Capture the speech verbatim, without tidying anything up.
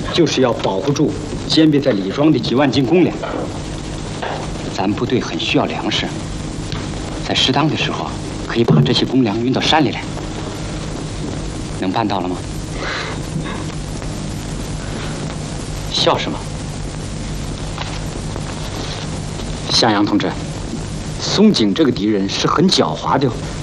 就是要保护住坚壁在李庄的几万斤公粮。咱部队很需要粮食，在适当的时候可以把这些公粮运到山里来。能办到了吗？笑什么？向阳同志，松井这个敌人是很狡猾的。